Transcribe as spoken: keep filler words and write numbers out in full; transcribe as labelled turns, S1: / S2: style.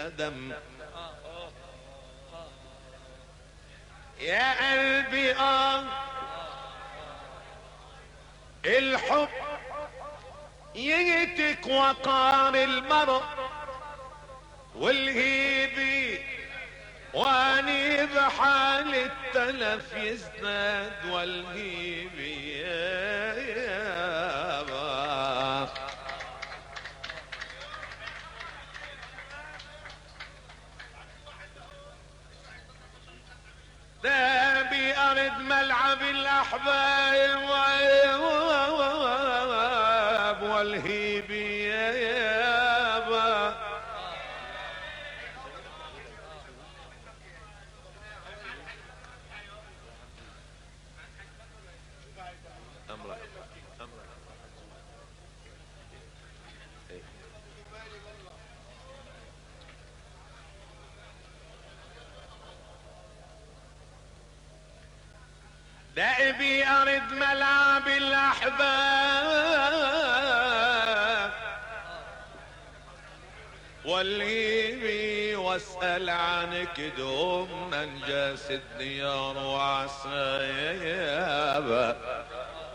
S1: دم يا قلبي اه الحب يجتك وقار المرء والهيبي واني بحال التلف يزداد والهيبي يابا ده بأرض ملعب الأحباب والهيبي يابا أمرك أمرك ده بأرض ملعب الأحباب والهيبي واسأل عنك دوم أنجاس الديار وعسى يابا